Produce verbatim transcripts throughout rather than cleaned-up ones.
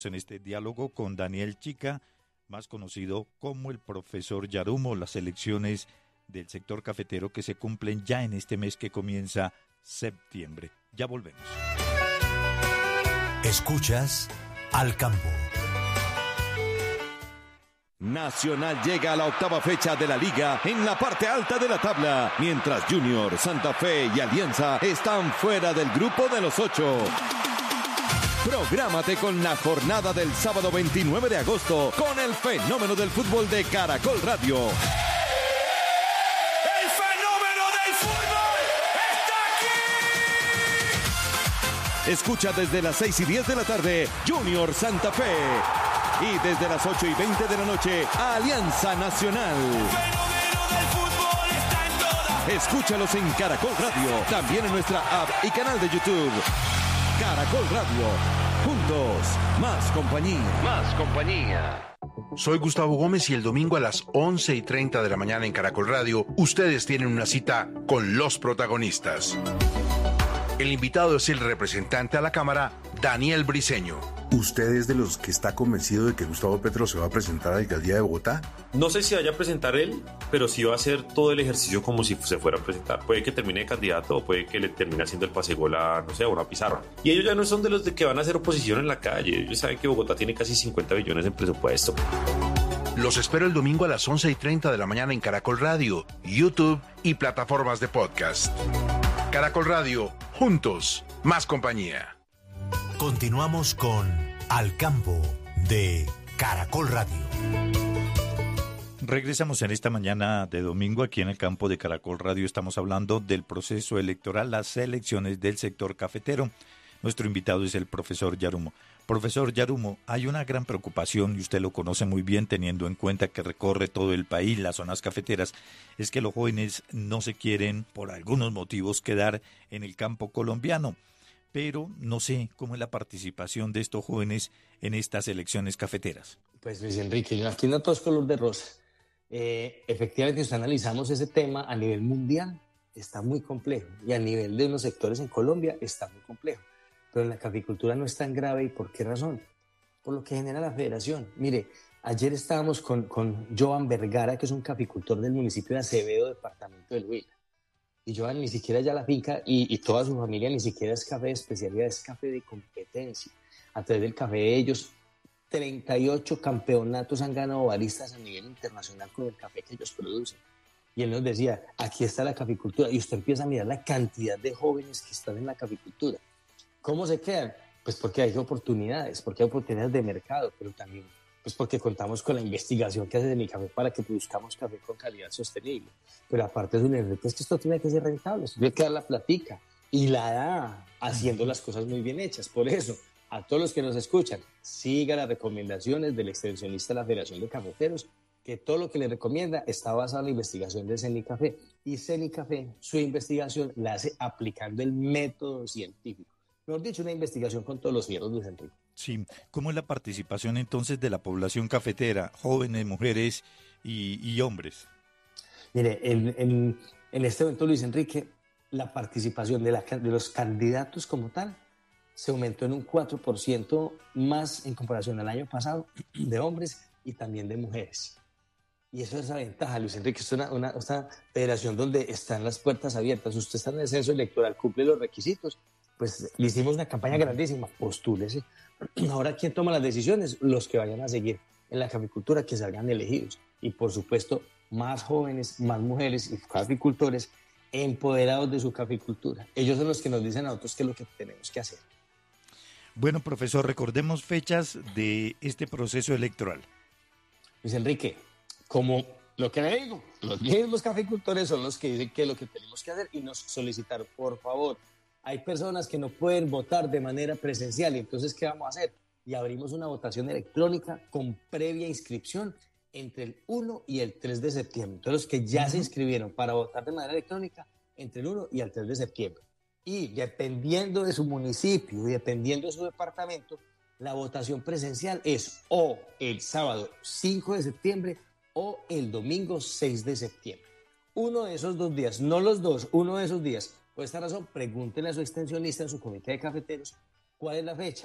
En este diálogo con Daniel Chica, más conocido como el profesor Yarumo, las elecciones del sector cafetero que se cumplen ya en este mes que comienza septiembre. Ya volvemos. Escuchas Al Campo. Nacional llega a la octava fecha de la liga en la parte alta de la tabla, mientras Junior, Santa Fe y Alianza están fuera del grupo de los ocho. Prográmate con la jornada del sábado veintinueve de agosto con el fenómeno del fútbol de Caracol Radio. ¡El fenómeno del fútbol está aquí! Escucha desde las seis y diez de la tarde Junior Santa Fe y desde las ocho y veinte de la noche Alianza Nacional. ¡El fenómeno del fútbol está en todas! Escúchalos en Caracol Radio, también en nuestra app y canal de YouTube. Caracol Radio, juntos, más compañía. Más compañía. Soy Gustavo Gómez y el domingo a las once y treinta de la mañana en Caracol Radio, ustedes tienen una cita con los protagonistas. El invitado es el representante a la Cámara, Daniel Briceño. ¿Usted es de los que está convencido de que Gustavo Petro se va a presentar a la alcaldía de Bogotá? No sé si vaya a presentar él, pero sí va a hacer todo el ejercicio como si se fuera a presentar. Puede que termine de candidato o puede que le termine haciendo el pasegol a, no sé, a una pizarra. Y ellos ya no son de los de que van a hacer oposición en la calle. Ellos saben que Bogotá tiene casi cincuenta billones en presupuesto. Los espero el domingo a las once y treinta de la mañana en Caracol Radio, YouTube y plataformas de podcast. Caracol Radio, juntos, más compañía. Continuamos con Al Campo de Caracol Radio. Regresamos en esta mañana de domingo aquí en el campo de Caracol Radio. Estamos hablando del proceso electoral, las elecciones del sector cafetero. Nuestro invitado es el profesor Yarumo. Profesor Yarumo, hay una gran preocupación, y usted lo conoce muy bien teniendo en cuenta que recorre todo el país, las zonas cafeteras, es que los jóvenes no se quieren, por algunos motivos, quedar en el campo colombiano. Pero no sé cómo es la participación de estos jóvenes en estas elecciones cafeteras. Pues Luis Enrique, aquí no todo es color de rosa. Eh, efectivamente, si analizamos ese tema a nivel mundial, está muy complejo. Y a nivel de unos sectores en Colombia, está muy complejo. Pero en la caficultura no es tan grave. ¿Y por qué razón? Por lo que genera la federación. Mire, ayer estábamos con, con Joan Vergara, que es un caficultor del municipio de Acevedo, departamento del Huila. Y Joan ni siquiera ya la finca y, y toda su familia ni siquiera es café de especialidad, es café de competencia. A través del café de ellos, treinta y ocho campeonatos han ganado baristas a nivel internacional con el café que ellos producen. Y él nos decía, aquí está la caficultura. Y usted empieza a mirar la cantidad de jóvenes que están en la caficultura. ¿Cómo se quedan? Pues porque hay oportunidades, porque hay oportunidades de mercado, pero también pues porque contamos con la investigación que hace de Mi Café para que produzcamos café con calidad sostenible. Pero aparte de un enrique, es que esto tiene que ser rentable, esto tiene que dar la platica, y la da haciendo las cosas muy bien hechas. Por eso, a todos los que nos escuchan, siga las recomendaciones del extensionista de la Federación de Cafeteros, que todo lo que le recomienda está basado en la investigación de Cenicafé. Y Cenicafé, su investigación la hace aplicando el método científico. Mejor dicho, una investigación con todos los fierros, Luis Enrique. Sí, ¿cómo es la participación entonces de la población cafetera, jóvenes, mujeres y, y hombres? Mire, en, en, en este momento, Luis Enrique, la participación de, la, de los candidatos como tal se aumentó en un cuatro por ciento más en comparación al año pasado, de hombres y también de mujeres. Y eso es la ventaja, Luis Enrique, es una, una, una federación donde están las puertas abiertas. Usted está en el censo electoral, cumple los requisitos, pues le hicimos una campaña grandísima, postúlese. Ahora, ¿quién toma las decisiones? Los que vayan a seguir en la caficultura, que salgan elegidos. Y por supuesto, más jóvenes, más mujeres y caficultores empoderados de su caficultura. Ellos son los que nos dicen a nosotros qué es lo que tenemos que hacer. Bueno, profesor, recordemos fechas de este proceso electoral. Luis Enrique, como lo que le digo, los mismos caficultores son los que dicen qué es lo que tenemos que hacer y nos solicitaron, por favor, hay personas que no pueden votar de manera presencial, entonces, ¿qué vamos a hacer? Y abrimos una votación electrónica con previa inscripción entre el uno y el tres de septiembre. Entonces, los que ya uh-huh. se inscribieron para votar de manera electrónica, entre el uno y el tres de septiembre. Y dependiendo de su municipio y dependiendo de su departamento, la votación presencial es o el sábado cinco de septiembre o el domingo seis de septiembre. Uno de esos dos días, no los dos, uno de esos días. Por esta razón, pregúntenle a su extensionista en su comité de cafeteros cuál es la fecha.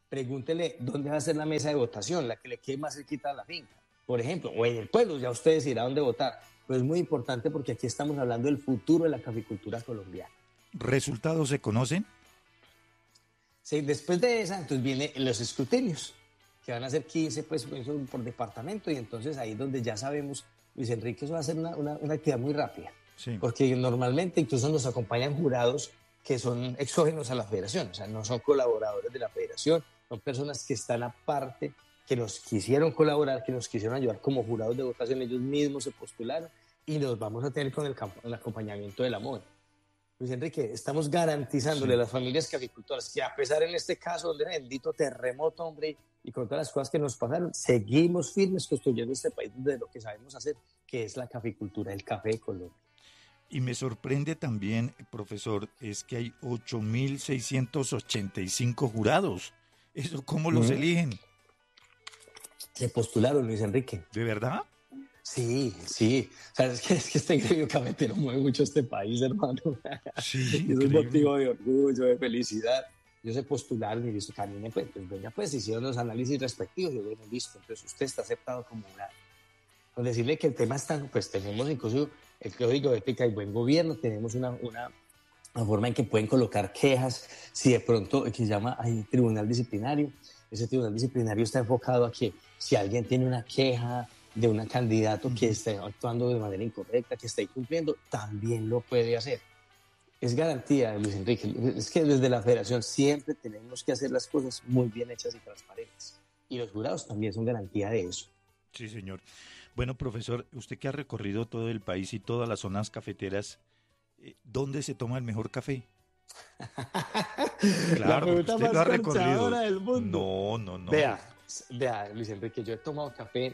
pregúntele dónde va a ser la mesa de votación, la que le quede más cerquita a la finca, por ejemplo, o en el pueblo, ya ustedes irán a dónde votar. Pero es muy importante porque aquí estamos hablando del futuro de la caficultura colombiana. ¿Resultados se conocen? Sí, después de esa, entonces vienen los escrutinios, que van a ser quince pues, por departamento, y entonces ahí es donde ya sabemos, Luis Enrique, eso va a ser una, una, una actividad muy rápida. Sí. Porque normalmente incluso nos acompañan jurados que son exógenos a la federación, o sea, no son colaboradores de la federación, son personas que están aparte, que nos quisieron colaborar, que nos quisieron ayudar como jurados de votación, ellos mismos se postularon y nos vamos a tener con el, campo, el acompañamiento de la M O E. Luis Enrique, estamos garantizándole sí. a las familias caficultoras que a pesar en este caso del bendito terremoto, hombre, y con todas las cosas que nos pasaron, seguimos firmes construyendo este país de lo que sabemos hacer, que es la caficultura, el café de Colombia. Y me sorprende también, profesor, es que hay ocho mil seiscientos ochenta y cinco jurados. ¿Eso cómo los mm. eligen? Se postularon, Luis Enrique. ¿De verdad? Sí, sí. O sea, es que, es que este gremio cafetero mueve mucho este país, hermano. Sí, y es un motivo de orgullo, de felicidad. Ellos se postularon y listo, camine, pues, pues venga, pues, hicieron los análisis respectivos. Yo bueno, listo, entonces usted está aceptado como jurado. Con decirle que el tema está, pues tenemos incluso el Código de Ética y Buen Gobierno, tenemos una, una, una forma en que pueden colocar quejas, si de pronto, que se llama hay tribunal disciplinario. Ese tribunal disciplinario está enfocado a que si alguien tiene una queja de un candidato que esté actuando de manera incorrecta, que esté incumpliendo, también lo puede hacer. Es garantía, Luis Enrique. Es que desde la federación siempre tenemos que hacer las cosas muy bien hechas y transparentes. Y los jurados también son garantía de eso. Sí, señor. Bueno, profesor, usted que ha recorrido todo el país y todas las zonas cafeteras, ¿dónde se toma el mejor café? Claro, la usted lo ha recorrido. Del mundo. No, no, no. Vea, vea, Luis Enrique, yo he tomado café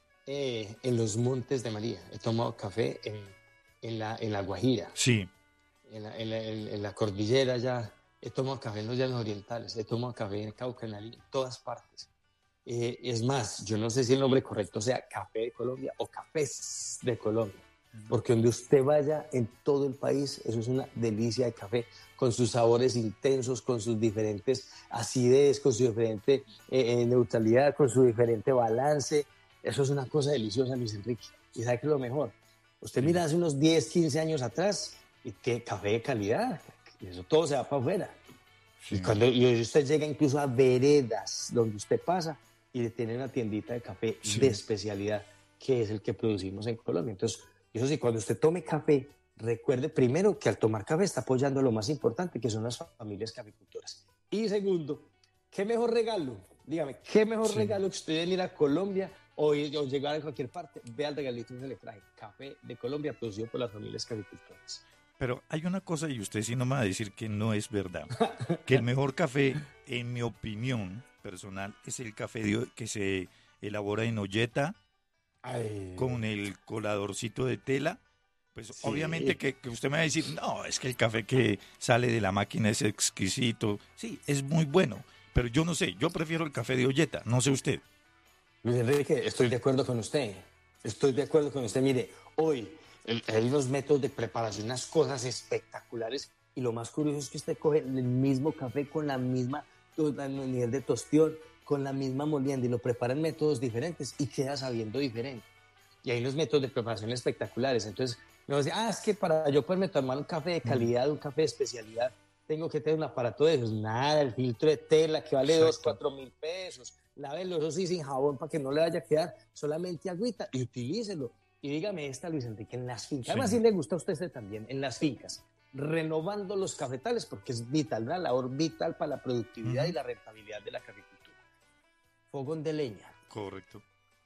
eh, en los Montes de María, he tomado café en, en, la, en la Guajira. Sí. En la, en, la, en la cordillera ya, he tomado café en los llanos orientales, he tomado café en Cauca, en, en todas partes. Eh, es más, yo no sé si el nombre correcto sea Café de Colombia o Cafés de Colombia, porque donde usted vaya en todo el país, eso es una delicia de café, con sus sabores intensos, con sus diferentes acidez, con su diferente eh, neutralidad, con su diferente balance. Eso es una cosa deliciosa, Luis Enrique. Y sabe que es lo mejor. Usted mira hace unos diez, quince años atrás, y qué café de calidad, eso todo se va para afuera. Sí. Y cuando y usted llega incluso a veredas donde usted pasa y le tiene una tiendita de café sí. de especialidad, que es el que producimos en Colombia. Entonces, eso sí, cuando usted tome café, recuerde primero que al tomar café está apoyando lo más importante, que son las familias caficultoras. Y segundo, ¿qué mejor regalo? Dígame, ¿qué mejor sí. regalo que usted venir a Colombia o, ir, o llegar a cualquier parte? Vea el regalito que le traje. Café de Colombia, producido por las familias caficultoras. Pero hay una cosa, y usted sí no me va a decir que no es verdad, que el mejor café, en mi opinión personal, es el café de, que se elabora en olleta, Ay. con el coladorcito de tela. Pues sí. obviamente que, que usted me va a decir, no, es que el café que sale de la máquina es exquisito. Sí, es muy bueno, pero yo no sé, yo prefiero el café de olleta, no sé usted. Luis Enrique, estoy de acuerdo con usted, estoy de acuerdo con usted. Mire, hoy el, hay unos métodos de preparación, unas cosas espectaculares, y lo más curioso es que usted coge el mismo café con la misma el nivel de tostión, con la misma molienda, y lo prepara en métodos diferentes y queda sabiendo diferente. Y hay unos métodos de preparación espectaculares. Entonces, me dice, ah, es que para yo poderme tomar un café de calidad, un café de especialidad, tengo que tener un aparato de esos. Nada, el filtro de tela que vale dos, cuatro mil pesos. Lávelo, eso sí, sin jabón para que no le vaya a quedar, solamente agüita, y utilícelo. Y dígame esta, Luis Enrique, en las fincas, sí. además sí le gusta a usted este también, en las fincas, renovando los cafetales, porque es vital, una labor vital para la productividad uh-huh. y la rentabilidad de la caficultura. Fogón de leña. Correcto.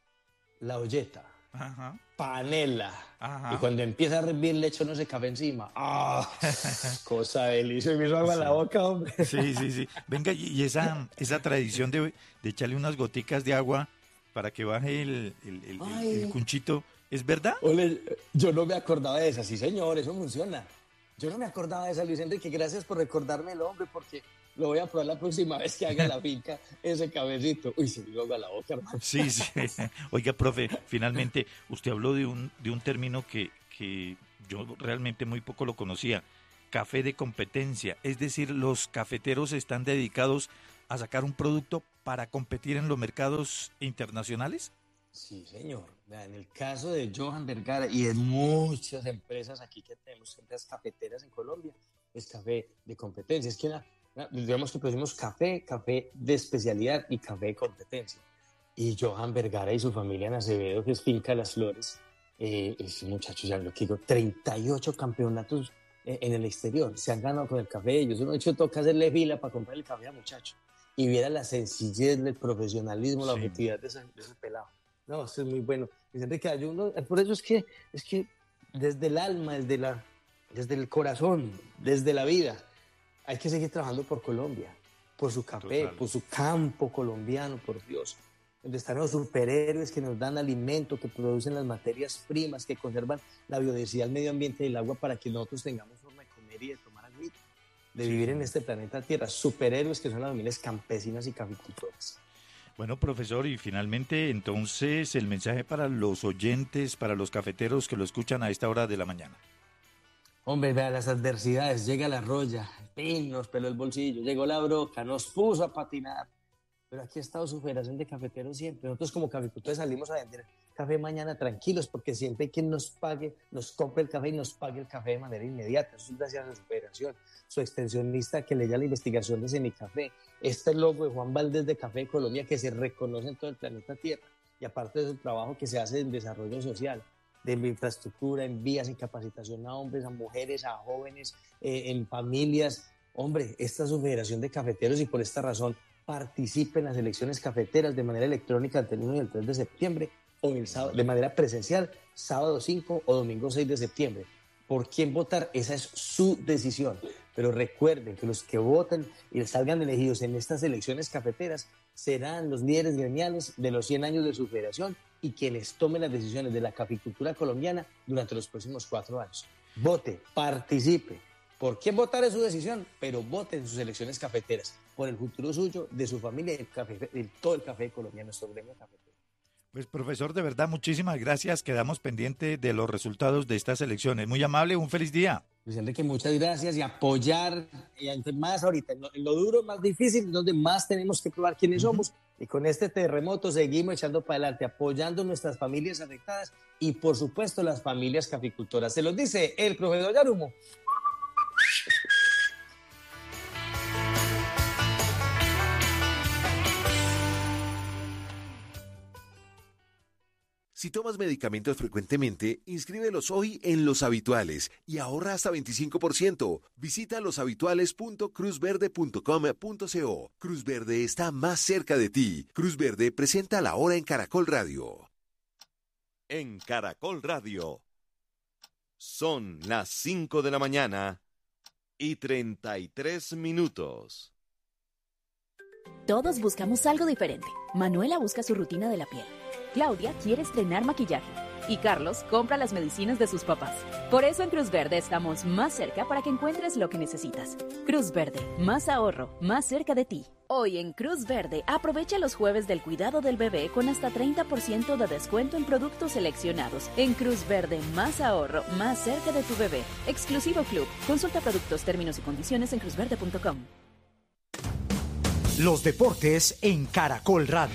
La olleta. Ajá. Panela. Ajá. Y cuando empieza a hervir le echo no sé café encima. ¡Ah! Cosa deliciosa. Me hizo agua en la boca, hombre. Sí, sí, sí. Venga, y esa, esa tradición de, de echarle unas goticas de agua para que baje el, el, el, el, el cunchito, ¿es verdad? Ole, yo no me acordaba de esa. Sí, señor, eso funciona. Yo no me acordaba de esa, Luis Enrique. Gracias por recordarme el hombre, porque lo voy a probar la próxima vez que haga la finca ese cabecito. Uy, se me dio agua la boca, hermano. Sí, sí. Oiga, profe, finalmente usted habló de un, de un término que, que yo realmente muy poco lo conocía. Café de competencia. Es decir, los cafeteros están dedicados a sacar un producto para competir en los mercados internacionales? Sí, señor. En el caso de Johan Vergara y de muchas empresas aquí que tenemos, empresas cafeteras en Colombia, es café de competencia. Es que una, una, digamos que producimos café, café de especialidad y café de competencia. Y Johan Vergara y su familia en Acevedo, que es Finca Las Flores, eh, ese muchacho, ya lo que digo, treinta y ocho campeonatos eh, en el exterior. Se han ganado con el café de ellos. Uno de hecho toca hacerle fila para comprar el café a muchacho. Y viera la sencillez, el profesionalismo, la sí. objetividad de ese, de ese pelado. No, eso es muy bueno. Dice Enrique, uno, por eso es que, es que desde el alma, desde, la, desde el corazón, desde la vida, hay que seguir trabajando por Colombia, por su café, Total. por su campo colombiano, por Dios. Donde están los superhéroes que nos dan alimento, que producen las materias primas, que conservan la biodiversidad, el medio ambiente y el agua para que nosotros tengamos forma de comer y de tomar agua, de sí. vivir en este planeta Tierra. Superhéroes que son las familias campesinas y caficultoras. Bueno, profesor, y finalmente, entonces, el mensaje para los oyentes, para los cafeteros que lo escuchan a esta hora de la mañana. Hombre, vea las adversidades, llega la roya, pin, nos peló el bolsillo, llegó la broca, nos puso a patinar. Pero aquí ha estado su federación de cafeteros siempre. Nosotros como caficultores salimos a vender café mañana tranquilos, porque siempre hay quien nos pague, nos compre el café y nos pague el café de manera inmediata. Eso es gracias a su federación, su extensionista que leía la investigación de Semicafé. Este logo de Juan Valdés de Café de Colombia que se reconoce en todo el planeta Tierra. Y aparte de su trabajo que se hace en desarrollo social, de infraestructura, en vías, en capacitación a hombres, a mujeres, a jóvenes, eh, en familias. Hombre, esta es su federación de cafeteros y por esta razón participe en las elecciones cafeteras de manera electrónica entre el uno y el tres de septiembre o el sábado, de manera presencial, sábado cinco o domingo seis de septiembre. ¿Por quién votar? Esa es su decisión. Pero recuerden que los que voten y salgan elegidos en estas elecciones cafeteras serán los líderes gremiales de los cien años de su federación y quienes tomen las decisiones de la caficultura colombiana durante los próximos cuatro años. Vote, participe. ¿Por quién votar es su decisión? Pero vote en sus elecciones cafeteras, por el futuro suyo, de su familia y de todo el café colombiano, nuestro gremio cafetero. Pues profesor, de verdad, muchísimas gracias. Quedamos pendientes de los resultados de estas elecciones. Muy amable, un feliz día. Luis Enrique, muchas gracias y apoyar, y más ahorita, en lo, en lo duro, más difícil, donde más tenemos que probar quiénes uh-huh. somos. Y con este terremoto seguimos echando para adelante, apoyando nuestras familias afectadas y, por supuesto, las familias caficultoras. Se los dice el profesor Yarumo. Si tomas medicamentos frecuentemente, inscríbelos hoy en Los Habituales y ahorra hasta veinticinco por ciento. Visita loshabituales punto cruz verde punto com punto co. Cruz Verde está más cerca de ti. Cruz Verde presenta La Hora en Caracol Radio. En Caracol Radio. Son las cinco de la mañana y treinta y tres minutos. Todos buscamos algo diferente. Manuela busca su rutina de la piel. Claudia quiere estrenar maquillaje y Carlos compra las medicinas de sus papás. Por eso en Cruz Verde estamos más cerca para que encuentres lo que necesitas. Cruz Verde, más ahorro, más cerca de ti. Hoy en Cruz Verde, aprovecha los jueves del cuidado del bebé con hasta treinta por ciento de descuento en productos seleccionados. En Cruz Verde, más ahorro, más cerca de tu bebé. Exclusivo Club. Consulta productos, términos y condiciones en cruz verde punto com. Los deportes en Caracol Radio.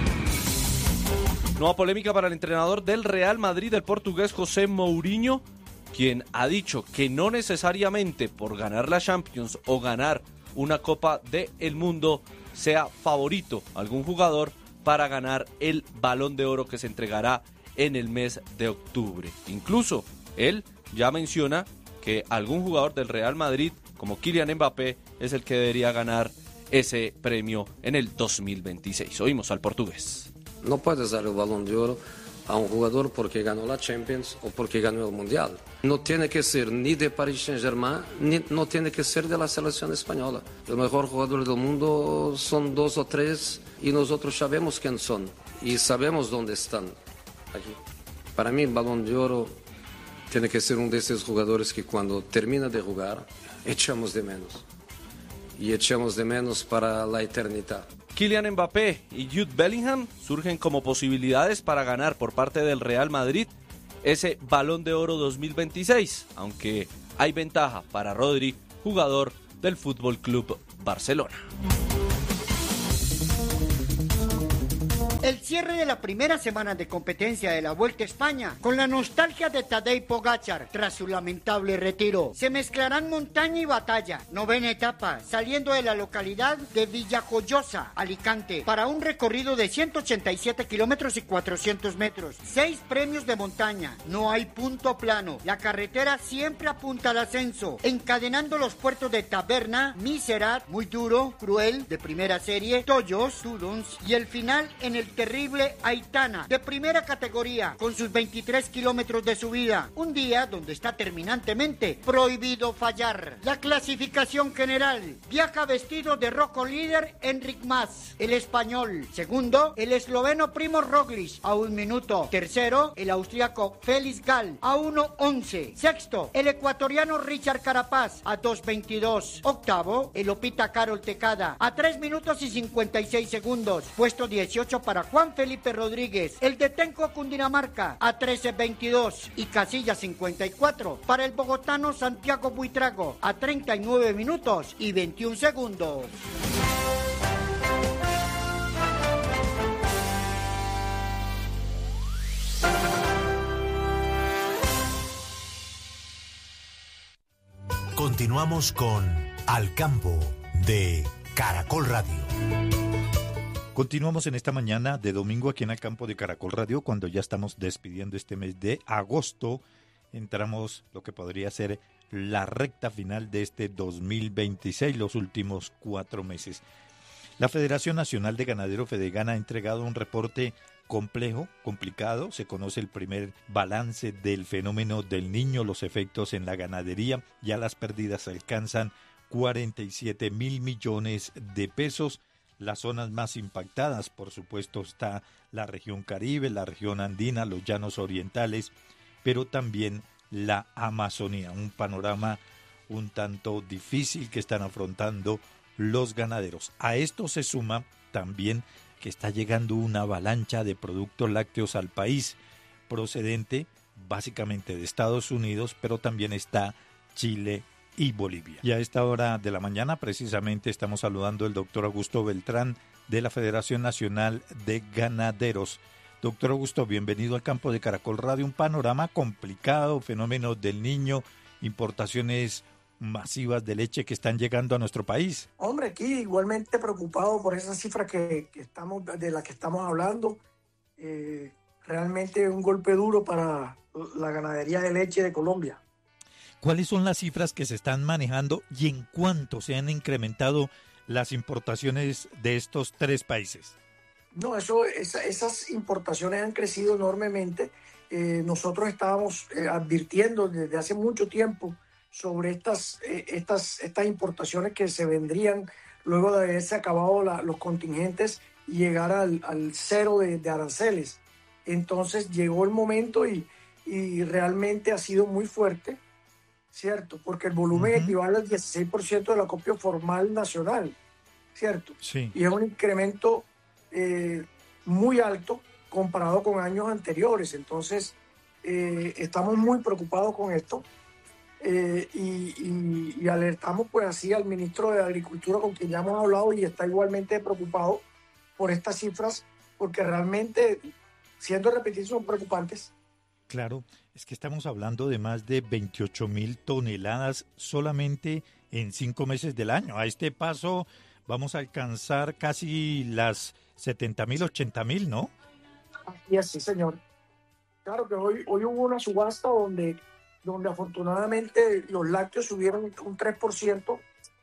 Nueva polémica para el entrenador del Real Madrid, el portugués José Mourinho, quien ha dicho que no necesariamente por ganar la Champions o ganar una Copa del Mundo sea favorito algún jugador para ganar el Balón de Oro que se entregará en el mes de octubre. Incluso él ya menciona que algún jugador del Real Madrid, como Kylian Mbappé, es el que debería ganar ese premio en el dos mil veintiséis. Oímos al portugués. No puedes dar el Balón de Oro a un jugador porque ganó la Champions o porque ganó el Mundial. No tiene que ser ni de Paris Saint-Germain, ni no tiene que ser de la selección española. El mejor jugador del mundo son dos o tres y nosotros sabemos quién son y sabemos dónde están. Aquí. Para mí el Balón de Oro tiene que ser uno de esos jugadores que cuando termina de jugar echamos de menos. Y echamos de menos para la eternidad. Kylian Mbappé y Jude Bellingham surgen como posibilidades para ganar por parte del Real Madrid ese Balón de Oro dos mil veintiséis, aunque hay ventaja para Rodri, jugador del F C Barcelona. El cierre de la primera semana de competencia de la Vuelta a España con la nostalgia de Tadej Pogačar tras su lamentable retiro. Se mezclarán montaña y batalla. Novena etapa, saliendo de la localidad de Villajoyosa, Alicante, para un recorrido de ciento ochenta y siete kilómetros y cuatrocientos metros. Seis premios de montaña. No hay punto plano. La carretera siempre apunta al ascenso, encadenando los puertos de Taberna, Miserat, muy duro, cruel, de primera serie, Toyos, Tudons, y el final en el terrible Aitana, de primera categoría, con sus veintitrés kilómetros de subida. Un día donde está terminantemente prohibido fallar. La clasificación general. Viaja vestido de rojo líder Enric Mas, el español. Segundo, el esloveno Primož Roglič, a un minuto. Tercero, el austríaco Felix Gall, a uno once. Sexto, el ecuatoriano Richard Carapaz, a dos veintidós. Octavo, el opita Carol Tecada, a tres minutos y cincuenta y seis segundos. Puesto dieciocho para Juan Felipe Rodríguez, el de Tenco Cundinamarca, a trece veintidós. Y casilla cincuenta y cuatro para el bogotano Santiago Buitrago, a treinta y nueve minutos y veintiún segundos. Continuamos con Al Campo de Caracol Radio. Continuamos en esta mañana de domingo aquí en el campo de Caracol Radio, cuando ya estamos despidiendo este mes de agosto. Entramos lo que podría ser la recta final de este dos mil veintiséis, los últimos cuatro meses. La Federación Nacional de Ganadero Fedegan ha entregado un reporte complejo, complicado. Se conoce el primer balance del fenómeno del Niño, los efectos en la ganadería. Ya las pérdidas alcanzan cuarenta y siete mil millones de pesos. Las zonas más impactadas, por supuesto, está la región Caribe, la región andina, los llanos orientales, pero también la Amazonía, un panorama un tanto difícil que están afrontando los ganaderos. A esto se suma también que está llegando una avalancha de productos lácteos al país, procedente básicamente de Estados Unidos, pero también está Chile y Bolivia. Y a esta hora de la mañana precisamente estamos saludando al doctor Augusto Beltrán de la Federación Nacional de Ganaderos. Doctor Augusto, bienvenido al campo de Caracol Radio. Un panorama complicado, fenómeno del Niño, importaciones masivas de leche que están llegando a nuestro país. Hombre, aquí igualmente preocupado por esa cifra que, que estamos, de la que estamos hablando. Eh, realmente un golpe duro para la ganadería de leche de Colombia. ¿Cuáles son las cifras que se están manejando y en cuánto se han incrementado las importaciones de estos tres países? No, eso, esa, esas importaciones han crecido enormemente. Eh, nosotros estábamos eh, advirtiendo desde hace mucho tiempo sobre estas, eh, estas, estas importaciones que se vendrían luego de haberse acabado la, los contingentes y llegar al, al cero de, de aranceles. Entonces llegó el momento y, y realmente ha sido muy fuerte, ¿cierto? Porque el volumen uh-huh. equivale al dieciséis por ciento del acopio formal nacional, ¿cierto? Sí. Y es un incremento eh, muy alto comparado con años anteriores. Entonces, eh, estamos muy preocupados con esto eh, y, y, y alertamos pues así al ministro de Agricultura, con quien ya hemos hablado, y está igualmente preocupado por estas cifras, porque realmente, siendo repetidos, son preocupantes. Claro, es que estamos hablando de más de veintiocho mil toneladas solamente en cinco meses del año. A este paso vamos a alcanzar casi las setenta mil, ochenta mil, ¿no? Y así, señor. Claro que hoy, hoy hubo una subasta donde, donde afortunadamente los lácteos subieron un tres por ciento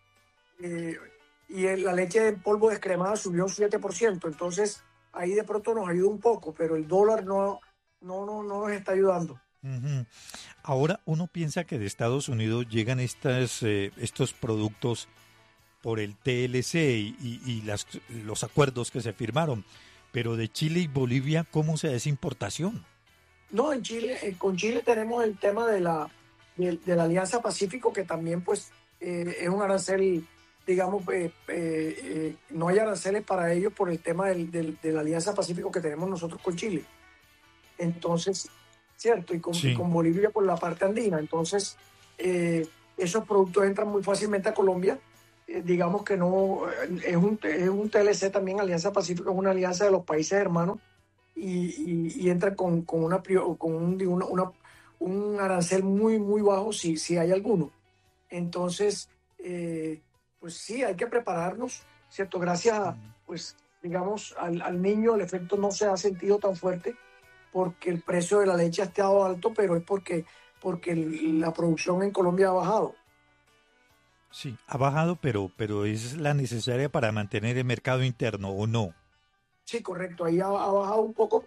eh, y la leche en polvo descremada subió un siete por ciento. Entonces, ahí de pronto nos ayuda un poco, pero el dólar no... No, no, no nos está ayudando. Uh-huh. Ahora uno piensa que de Estados Unidos llegan estas, eh, estos productos por el T L C y, y, y las, los acuerdos que se firmaron, pero de Chile y Bolivia, ¿cómo se da esa importación? No, en Chile, eh, con Chile tenemos el tema de la, de, de la Alianza Pacífico, que también pues eh, es un arancel, digamos, eh, eh, eh, no hay aranceles para ellos por el tema del, del, de la Alianza Pacífico que tenemos nosotros con Chile. Entonces, cierto, y con, sí. y con Bolivia por la parte andina. Entonces, eh, esos productos entran muy fácilmente a Colombia eh, digamos que no, eh, es un, es un T L C también, Alianza Pacífico es una alianza de los países hermanos y, y, y entra con, con, una, con un, una, una, un arancel muy, muy bajo si, si hay alguno. Entonces, eh, pues sí, hay que prepararnos, ¿cierto? Gracias a, pues, digamos, al, al niño el efecto no se ha sentido tan fuerte porque el precio de la leche ha estado alto, pero es porque, porque el, la producción en Colombia ha bajado. Sí, ha bajado, pero, pero es la necesaria para mantener el mercado interno, ¿o no? Sí, correcto, ahí ha, ha bajado un poco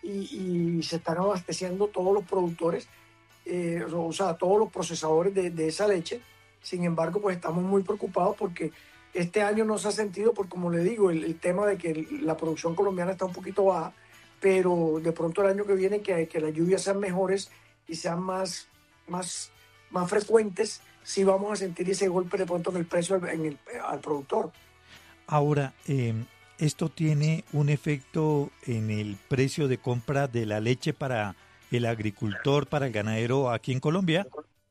y, y se están abasteciendo todos los productores, eh, o sea, todos los procesadores de, de esa leche. Sin embargo, pues estamos muy preocupados porque este año no se ha sentido, por como le digo, el, el tema de que la producción colombiana está un poquito baja, pero de pronto el año que viene que, que las lluvias sean mejores y sean más, más, más frecuentes, sí vamos a sentir ese golpe de pronto en el precio en el, al productor. Ahora, eh, ¿esto tiene un efecto en el precio de compra de la leche para el agricultor, para el ganadero aquí en Colombia?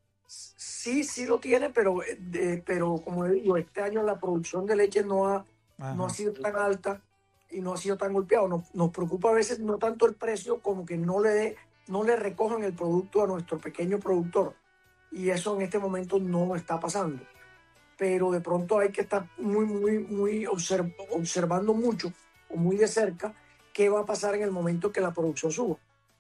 Sí, sí lo tiene, pero, de, pero como le digo, este año la producción de leche no ha, no ha sido tan alta y no ha sido tan golpeado. Nos, nos preocupa a veces no tanto el precio como que no le, no le recojan el producto a nuestro pequeño productor. Y eso en este momento no está pasando. Pero de pronto hay que estar muy, muy, muy observ observando mucho o muy de cerca qué va a pasar en el momento que la producción suba.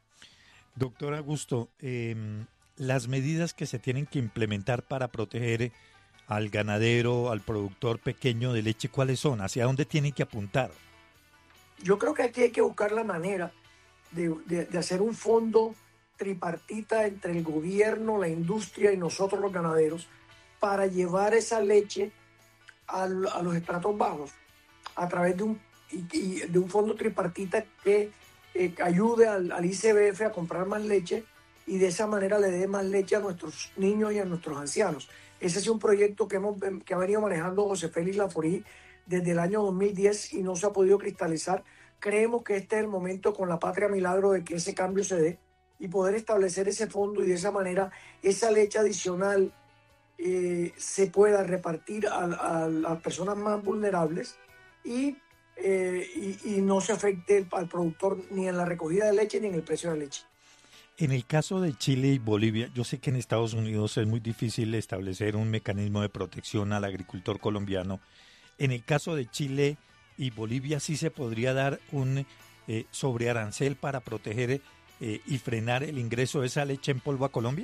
Doctor Augusto, eh, las medidas que se tienen que implementar para proteger al ganadero, al productor pequeño de leche, ¿cuáles son? ¿Hacia dónde tienen que apuntar? Yo creo que aquí hay que buscar la manera de, de, de hacer un fondo tripartita entre el gobierno, la industria y nosotros los ganaderos para llevar esa leche a, a los estratos bajos a través de un, y, y de un fondo tripartita que eh, ayude al, al I C B F a comprar más leche y de esa manera le dé más leche a nuestros niños y a nuestros ancianos. Ese es un proyecto que, hemos, que ha venido manejando José Félix Laforí desde el año dos mil diez y no se ha podido cristalizar. Creemos que este es el momento con la Patria Milagro de que ese cambio se dé y poder establecer ese fondo y de esa manera esa leche adicional eh, se pueda repartir a, a, a las personas más vulnerables y, eh, y, y no se afecte al productor ni en la recogida de leche ni en el precio de la leche. En el caso de Chile y Bolivia, yo sé que en Estados Unidos es muy difícil establecer un mecanismo de protección al agricultor colombiano. En el caso de Chile y Bolivia, ¿sí se podría dar un eh, sobrearancel para proteger eh, y frenar el ingreso de esa leche en polvo a Colombia?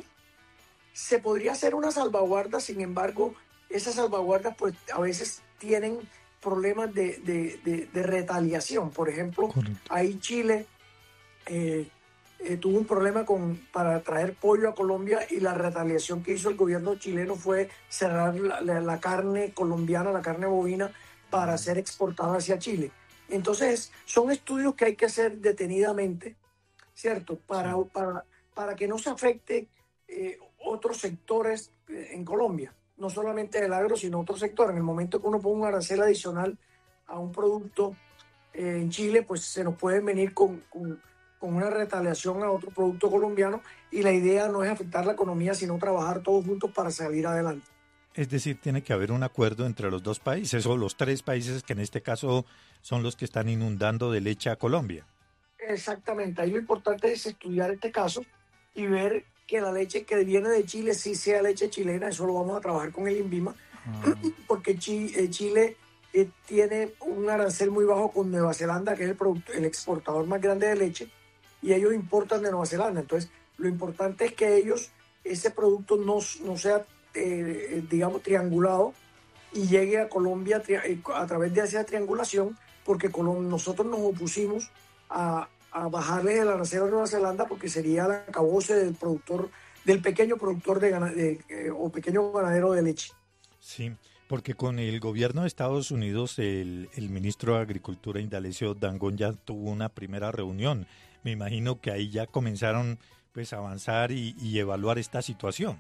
Se podría hacer una salvaguarda, sin embargo, esas salvaguardas pues a veces tienen problemas de, de, de, de retaliación. Por ejemplo, Correcto. ahí Chile eh, eh, tuvo un problema con, para traer pollo a Colombia y la retaliación que hizo el gobierno chileno fue cerrar la, la, la carne colombiana, la carne bovina, para ser exportada hacia Chile. Entonces, son estudios que hay que hacer detenidamente, ¿cierto? Para, sí. para, para que no se afecte eh, otros sectores eh, en Colombia, no solamente el agro, sino otros sectores. En el momento que uno ponga un arancel adicional a un producto eh, en Chile, pues se nos puede venir con, con, con una retaliación a otro producto colombiano y la idea no es afectar la economía, sino trabajar todos juntos para salir adelante. Es decir, tiene que haber un acuerdo entre los dos países, o los tres países que en este caso son los que están inundando de leche a Colombia. Exactamente, ahí lo importante es estudiar este caso y ver que la leche que viene de Chile sí sea leche chilena. Eso lo vamos a trabajar con el INVIMA, ah. porque Chile eh, tiene un arancel muy bajo con Nueva Zelanda, que es el, producto, el exportador más grande de leche, y ellos importan de Nueva Zelanda. Entonces, lo importante es que ellos, ese producto no, no sea Eh, digamos, triangulado y llegue a Colombia a través de esa triangulación, porque nosotros nos opusimos a, a bajarle el arancel a Nueva Zelanda porque sería el acabose del productor, del pequeño productor de, de, de, o pequeño ganadero de leche. Sí, porque con el gobierno de Estados Unidos el, el ministro de Agricultura, Indalecio Dangond, ya tuvo una primera reunión. Me imagino que ahí ya comenzaron pues a avanzar y, y evaluar esta situación.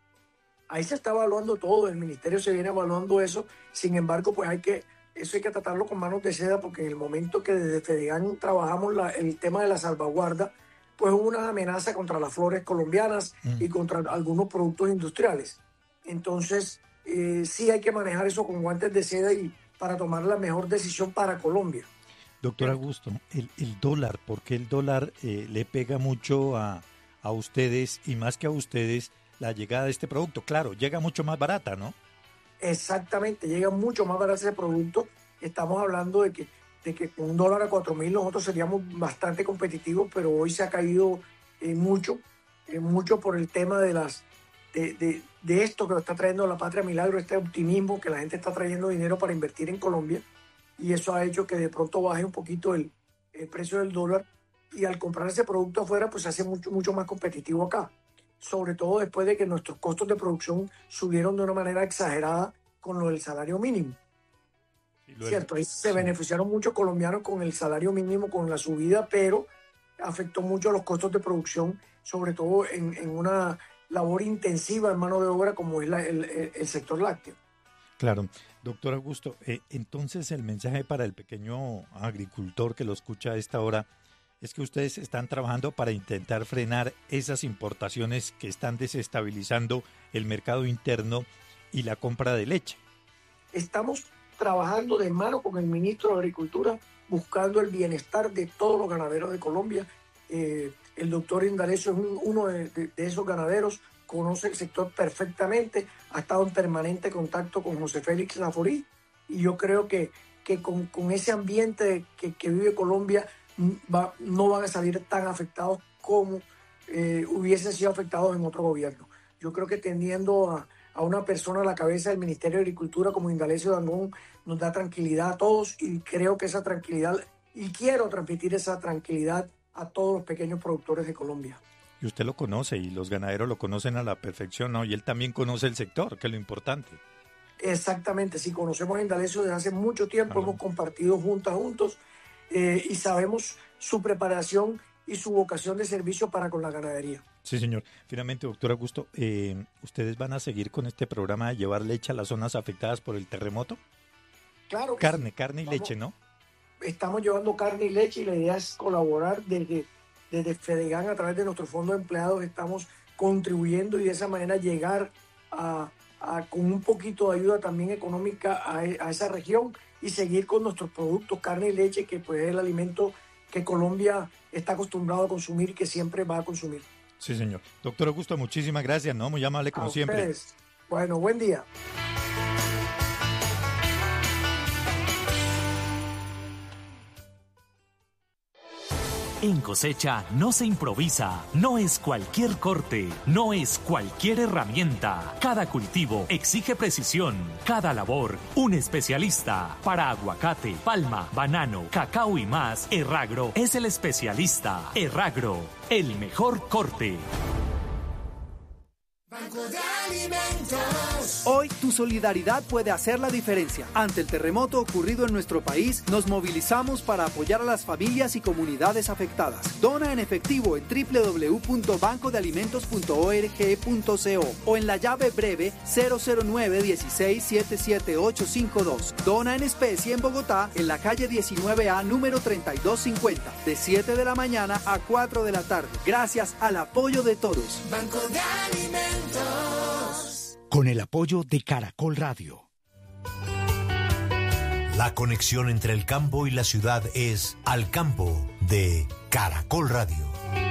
Ahí se está evaluando todo, el ministerio se viene evaluando eso, sin embargo, pues hay que, eso hay que tratarlo con manos de seda, porque en el momento que desde FEDEGAN trabajamos la, el tema de la salvaguarda, pues hubo una amenaza contra las flores colombianas mm. y contra algunos productos industriales. Entonces, eh, sí hay que manejar eso con guantes de seda y para tomar la mejor decisión para Colombia. Doctor Augusto, el, el dólar, ¿por qué el dólar eh, le pega mucho a, a ustedes y más que a ustedes la llegada de este producto? Claro, llega mucho más barata, ¿no? Exactamente, llega mucho más barato ese producto. Estamos hablando de que, de que con un dólar a cuatro mil nosotros seríamos bastante competitivos, pero hoy se ha caído eh, mucho, eh, mucho por el tema de las de, de, de esto que nos está trayendo la Patria Milagro, este optimismo que la gente está trayendo dinero para invertir en Colombia, y eso ha hecho que de pronto baje un poquito el, el precio del dólar, y al comprar ese producto afuera pues se hace mucho, mucho más competitivo acá, sobre todo después de que nuestros costos de producción subieron de una manera exagerada con lo del salario mínimo. Cierto, ahí se beneficiaron muchos colombianos con el salario mínimo, con la subida, pero afectó mucho los costos de producción, sobre todo en, en una labor intensiva en mano de obra como es la, el, el sector lácteo. Claro, doctor Augusto, eh, entonces el mensaje para el pequeño agricultor que lo escucha a esta hora es que ustedes están trabajando para intentar frenar esas importaciones que están desestabilizando el mercado interno y la compra de leche. Estamos trabajando de mano con el ministro de Agricultura, buscando el bienestar de todos los ganaderos de Colombia. Eh, el doctor Indalecio es un, uno de, de, de esos ganaderos, conoce el sector perfectamente, ha estado en permanente contacto con José Félix Laforí, y yo creo que, que con, con ese ambiente que, que vive Colombia va, no van a salir tan afectados como eh, hubiesen sido afectados en otro gobierno. Yo creo que teniendo a, a una persona a la cabeza del Ministerio de Agricultura como Indalecio Dangond nos da tranquilidad a todos, y creo que esa tranquilidad, y quiero transmitir esa tranquilidad a todos los pequeños productores de Colombia. Y usted lo conoce y los ganaderos lo conocen a la perfección, ¿no? Y él también conoce el sector, que es lo importante. Exactamente, sí, conocemos a Indalecio desde hace mucho tiempo, Claro. hemos compartido juntas, juntos, eh, y sabemos su preparación y su vocación de servicio para con la ganadería. Sí, señor. Finalmente, doctor Augusto, eh, ¿ustedes van a seguir con este programa de llevar leche a las zonas afectadas por el terremoto? Claro que Carne, sí. carne y Vamos, leche, ¿no? Estamos llevando carne y leche, y la idea es colaborar desde, desde Fedegan a través de nuestro fondo de empleados. Estamos contribuyendo y de esa manera llegar a, a con un poquito de ayuda también económica a, a esa región, y seguir con nuestros productos, carne y leche, que pues es el alimento que Colombia está acostumbrado a consumir y que siempre va a consumir. Sí, señor. Doctor Augusto, muchísimas gracias, ¿no? Muy amable como A siempre. ustedes. Bueno, buen día. En cosecha no se improvisa, no es cualquier corte, no es cualquier herramienta. Cada cultivo exige precisión, cada labor un especialista. Para aguacate, palma, banano, cacao y más, Erragro es el especialista. Erragro, el mejor corte. Banco de Alimentos. Hoy tu solidaridad puede hacer la diferencia. Ante el terremoto ocurrido en nuestro país, nos movilizamos para apoyar a las familias y comunidades afectadas. Dona en efectivo en doble u doble u doble u punto banco de alimentos punto org punto co o en la llave breve cero cero nueve dieciséis setenta y siete ochocientos cincuenta y dos. Dona en especie en Bogotá, en la calle diecinueve A número treinta y dos cincuenta, de siete de la mañana a cuatro de la tarde. Gracias al apoyo de todos. Banco de Alimentos. Con el apoyo de Caracol Radio. La conexión entre el campo y la ciudad es Al Campo de Caracol Radio.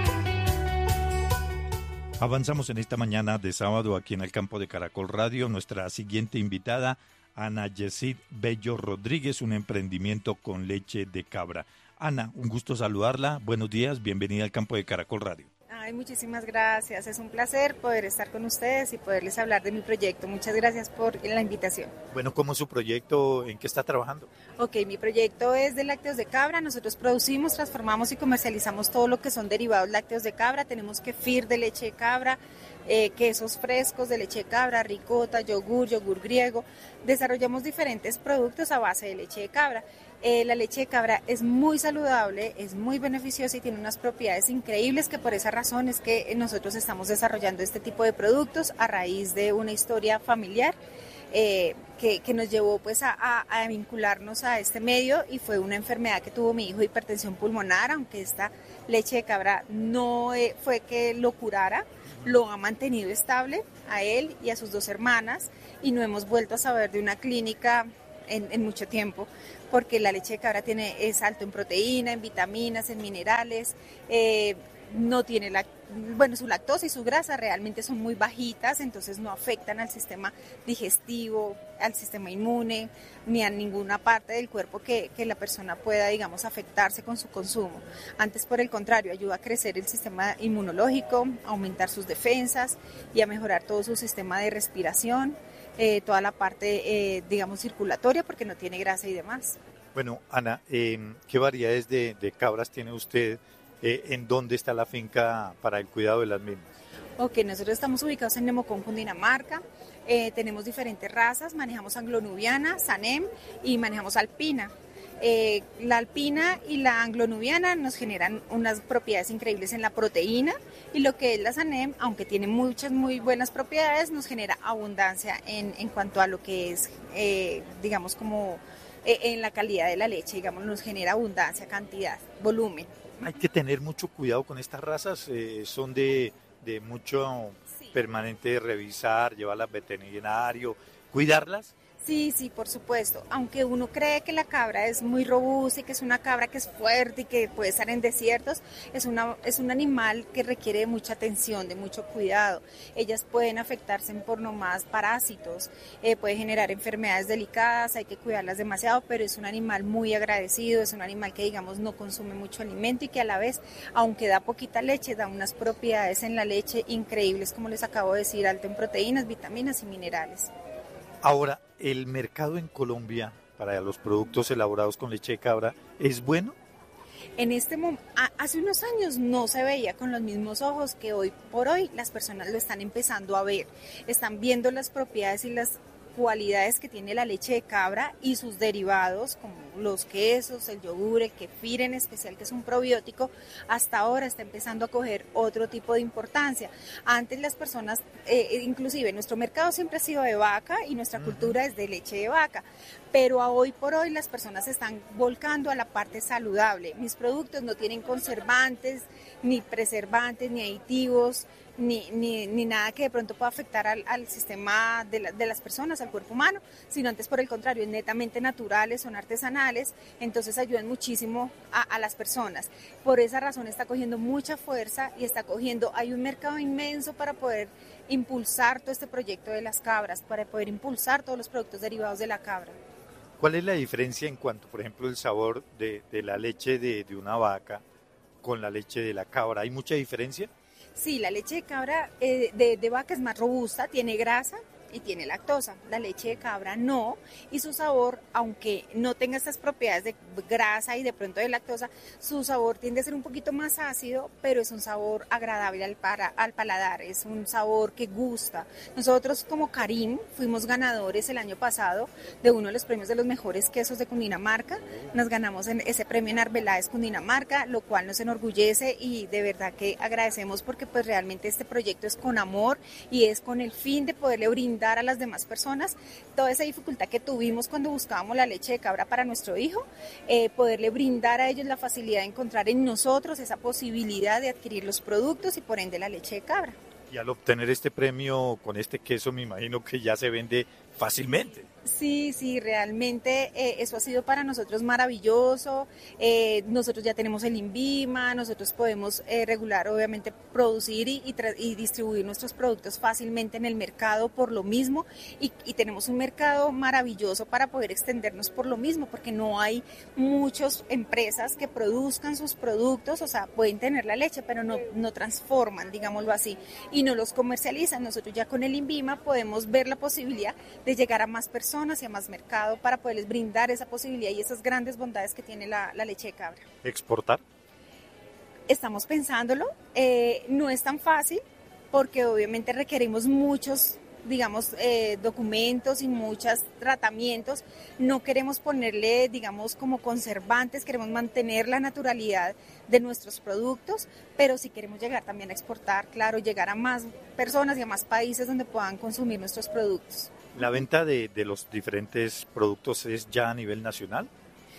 Avanzamos en esta mañana de sábado aquí en el campo de Caracol Radio. Nuestra siguiente invitada, Ana Yesid Bello Rodríguez, un emprendimiento con leche de cabra. Ana, un gusto saludarla. Buenos días, bienvenida al campo de Caracol Radio. Ay, muchísimas gracias. Es un placer poder estar con ustedes y poderles hablar de mi proyecto. Muchas gracias por la invitación. Bueno, ¿cómo es su proyecto? ¿En qué está trabajando? Ok, mi proyecto es de lácteos de cabra. Nosotros producimos, transformamos y comercializamos todo lo que son derivados lácteos de cabra. Tenemos kefir de leche de cabra, eh, quesos frescos de leche de cabra, ricota, yogur, yogur griego. Desarrollamos diferentes productos a base de leche de cabra. Eh, la leche de cabra es muy saludable, es muy beneficiosa y tiene unas propiedades increíbles, que por esa razón es que nosotros estamos desarrollando este tipo de productos a raíz de una historia familiar eh, que, que nos llevó pues a, a, a vincularnos a este medio, y fue una enfermedad que tuvo mi hijo, hipertensión pulmonar. Aunque esta leche de cabra no eh, fue que lo curara, lo ha mantenido estable a él y a sus dos hermanas, y no hemos vuelto a saber de una clínica en, en mucho tiempo, porque la leche de cabra tiene, es alto en proteína, en vitaminas, en minerales, eh, no tiene la, bueno, su lactosa y su grasa realmente son muy bajitas, entonces no afectan al sistema digestivo, al sistema inmune, ni a ninguna parte del cuerpo que, que la persona pueda, digamos, afectarse con su consumo. Antes, por el contrario, ayuda a crecer el sistema inmunológico, a aumentar sus defensas y a mejorar todo su sistema de respiración, eh, toda la parte, eh, digamos, circulatoria, porque no tiene grasa y demás. Bueno, Ana, eh, ¿qué variedades de, de cabras tiene usted? Eh, ¿En dónde está la finca para el cuidado de las mismas? Ok, nosotros estamos ubicados en Nemocón, Cundinamarca. Eh, tenemos diferentes razas, manejamos anglonubiana, sanem y manejamos alpina. Eh, la alpina y la anglonubiana nos generan unas propiedades increíbles en la proteína, y lo que es la sanem, aunque tiene muchas muy buenas propiedades, nos genera abundancia en, en cuanto a lo que es, eh, digamos, como eh, en la calidad de la leche, digamos, nos genera abundancia, cantidad, volumen. Hay que tener mucho cuidado con estas razas, eh, son de, de mucho sí. permanente revisar, llevarlas al veterinario, cuidarlas. Sí, sí, por supuesto. Aunque uno cree que la cabra es muy robusta y que es una cabra que es fuerte y que puede estar en desiertos, es, una, es un animal que requiere de mucha atención, de mucho cuidado. Ellas pueden afectarse por nomás parásitos, eh, puede generar enfermedades delicadas, hay que cuidarlas demasiado, pero es un animal muy agradecido, es un animal que, digamos, no consume mucho alimento y que a la vez, aunque da poquita leche, da unas propiedades en la leche increíbles, como les acabo de decir, alto en proteínas, vitaminas y minerales. Ahora, ¿el mercado en Colombia para los productos elaborados con leche de cabra es bueno? En este momento, hace unos años no se veía con los mismos ojos que hoy por hoy las personas lo están empezando a ver. Están viendo las propiedades y las cualidades que tiene la leche de cabra y sus derivados, como los quesos, el yogur, el kefir en especial, que es un probiótico. Hasta ahora está empezando a coger otro tipo de importancia. Antes las personas, eh, inclusive nuestro mercado siempre ha sido de vaca y nuestra uh-huh. cultura es de leche de vaca, pero a hoy por hoy las personas se están volcando a la parte saludable. Mis productos no tienen conservantes, ni preservantes, ni aditivos, Ni, ni, ni nada que de pronto pueda afectar al, al sistema de, la, de las personas, al cuerpo humano, sino antes por el contrario, es netamente naturales, son artesanales, entonces ayudan muchísimo a, a las personas. Por esa razón está cogiendo mucha fuerza y está cogiendo, hay un mercado inmenso para poder impulsar todo este proyecto de las cabras, para poder impulsar todos los productos derivados de la cabra. ¿Cuál es la diferencia en cuanto, por ejemplo, el sabor de, de la leche de, de una vaca con la leche de la cabra? ¿Hay mucha diferencia? Sí, la leche de cabra eh, de, de vaca es más robusta, tiene grasa y tiene lactosa. La leche de cabra no, y su sabor, aunque no tenga estas propiedades de grasa y de pronto de lactosa, su sabor tiende a ser un poquito más ácido, pero es un sabor agradable al, para, al paladar, es un sabor que gusta. Nosotros como Karim fuimos ganadores el año pasado de uno de los premios de los mejores quesos de Cundinamarca. Nos ganamos en ese premio en Arbeláez, Cundinamarca, lo cual nos enorgullece y de verdad que agradecemos, porque pues realmente este proyecto es con amor y es con el fin de poderle brindar a las demás personas toda esa dificultad que tuvimos cuando buscábamos la leche de cabra para nuestro hijo, eh, poderle brindar a ellos la facilidad de encontrar en nosotros esa posibilidad de adquirir los productos y por ende la leche de cabra. Y al obtener este premio con este queso, me imagino que ya se vende fácilmente. Sí, sí, realmente eh, eso ha sido para nosotros maravilloso. Eh, nosotros ya tenemos el INVIMA, nosotros podemos eh, regular, obviamente, producir y, y, y distribuir nuestros productos fácilmente en el mercado por lo mismo, y, y tenemos un mercado maravilloso para poder extendernos por lo mismo, porque no hay muchas empresas que produzcan sus productos, o sea, pueden tener la leche, pero no, no transforman, digámoslo así, y no los comercializan. Nosotros ya con el INVIMA podemos ver la posibilidad de llegar a más personas y a más mercado para poderles brindar esa posibilidad y esas grandes bondades que tiene la, la leche de cabra. ¿Exportar? Estamos pensándolo, eh, no es tan fácil porque obviamente requerimos muchos, digamos, eh, documentos y muchos tratamientos. No queremos ponerle, digamos, como conservantes, queremos mantener la naturalidad de nuestros productos, pero sí queremos llegar también a exportar, claro, llegar a más personas y a más países donde puedan consumir nuestros productos. ¿La venta de, de los diferentes productos es ya a nivel nacional?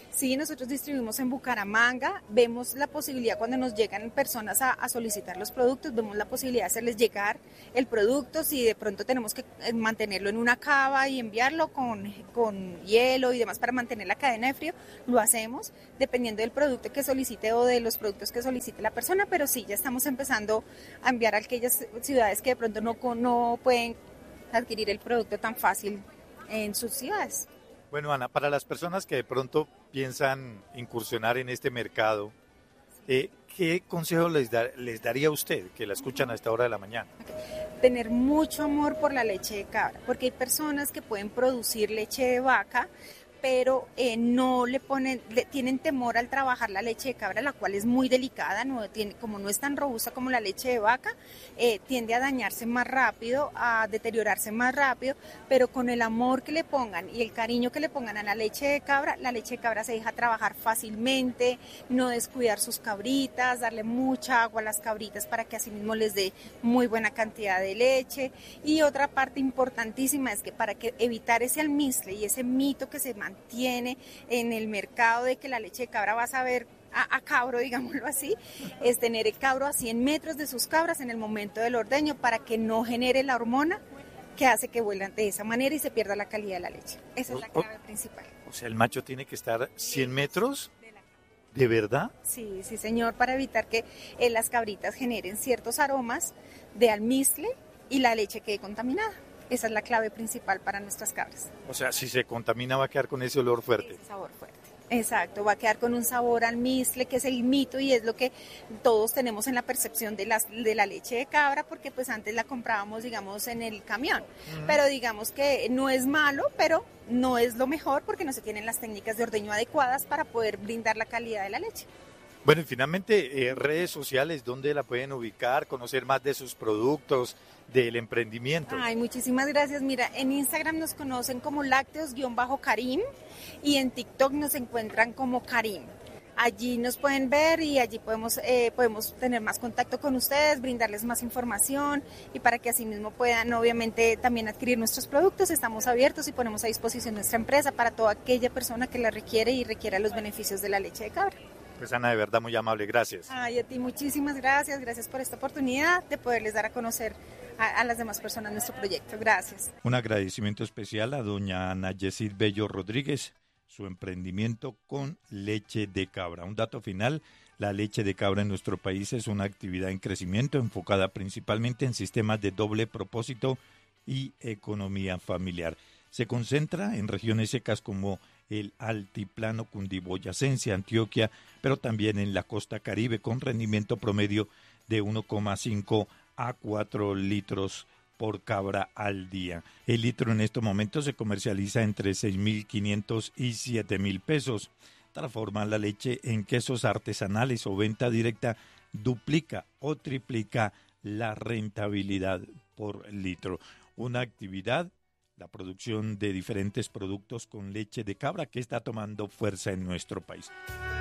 Sí, nosotros distribuimos en Bucaramanga, vemos la posibilidad cuando nos llegan personas a, a solicitar los productos, vemos la posibilidad de hacerles llegar el producto, si de pronto tenemos que mantenerlo en una cava y enviarlo con, con hielo y demás para mantener la cadena de frío, lo hacemos dependiendo del producto que solicite o de los productos que solicite la persona, pero sí, ya estamos empezando a enviar a aquellas ciudades que de pronto no, no pueden adquirir el producto tan fácil en sus ciudades. Bueno, Ana, para las personas que de pronto piensan incursionar en este mercado, eh, ¿qué consejo les, da, les daría usted que la escuchan a esta hora de la mañana? Tener mucho amor por la leche de cabra, porque hay personas que pueden producir leche de vaca, pero eh, no le ponen, le, tienen temor al trabajar la leche de cabra, la cual es muy delicada, no tiene, como no es tan robusta como la leche de vaca, eh, tiende a dañarse más rápido, a deteriorarse más rápido, pero con el amor que le pongan y el cariño que le pongan a la leche de cabra, la leche de cabra se deja trabajar fácilmente, no descuidar sus cabritas, darle mucha agua a las cabritas para que así mismo les dé muy buena cantidad de leche. Y otra parte importantísima es que para que evitar ese almizcle y ese mito que se mantiene en el mercado de que la leche de cabra va a saber a, a cabro, digámoslo así, es tener el cabro a cien metros de sus cabras en el momento del ordeño para que no genere la hormona que hace que vuelan de esa manera y se pierda la calidad de la leche. Esa es la clave o, principal. O sea, el macho tiene que estar cien metros, ¿de verdad? Sí, sí señor, para evitar que eh, las cabritas generen ciertos aromas de almizcle y la leche quede contaminada. Esa es la clave principal para nuestras cabras. O sea, si se contamina va a quedar con ese olor fuerte. Ese sabor fuerte. Exacto, va a quedar con un sabor almizcle, que es el mito y es lo que todos tenemos en la percepción de, las, de la leche de cabra, porque pues antes la comprábamos, digamos, en el camión. Uh-huh. Pero digamos que no es malo, pero no es lo mejor porque no se tienen las técnicas de ordeño adecuadas para poder brindar la calidad de la leche. Bueno, y finalmente, eh, redes sociales, ¿dónde la pueden ubicar? Conocer más de sus productos, del emprendimiento. Ay, muchísimas gracias. Mira, en Instagram nos conocen como lácteos-karim y en TikTok nos encuentran como Karim. Allí nos pueden ver y allí podemos, eh, podemos tener más contacto con ustedes, brindarles más información y para que así mismo puedan obviamente también adquirir nuestros productos. Estamos abiertos y ponemos a disposición nuestra empresa para toda aquella persona que la requiere y requiera los beneficios de la leche de cabra. Pues Ana, de verdad muy amable, gracias. Ay, a ti muchísimas gracias, gracias por esta oportunidad de poderles dar a conocer a, a las demás personas nuestro proyecto. Gracias. Un agradecimiento especial a doña Ana Yesid Bello Rodríguez, su emprendimiento con leche de cabra. Un dato final, la leche de cabra en nuestro país es una actividad en crecimiento enfocada principalmente en sistemas de doble propósito y economía familiar. Se concentra en regiones secas como el altiplano cundiboyacense, Antioquia, pero también en la costa caribe con rendimiento promedio de uno coma cinco a cuatro litros por cabra al día. El litro en estos momentos se comercializa entre seis mil quinientos y siete mil pesos. Transformar la leche en quesos artesanales o venta directa duplica o triplica la rentabilidad por litro. Una actividad, la producción de diferentes productos con leche de cabra que está tomando fuerza en nuestro país.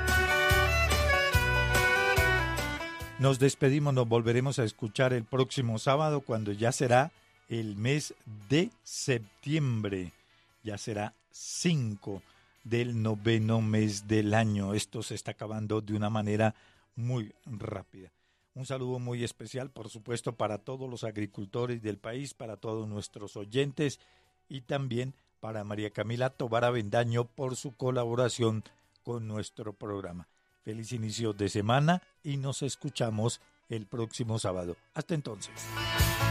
Nos despedimos, nos volveremos a escuchar el próximo sábado cuando ya será el mes de septiembre. Ya será cinco del noveno mes del año. Esto se está acabando de una manera muy rápida. Un saludo muy especial, por supuesto, para todos los agricultores del país, para todos nuestros oyentes y también para María Camila Tovar Avendaño por su colaboración con nuestro programa. Feliz inicio de semana y nos escuchamos el próximo sábado. Hasta entonces.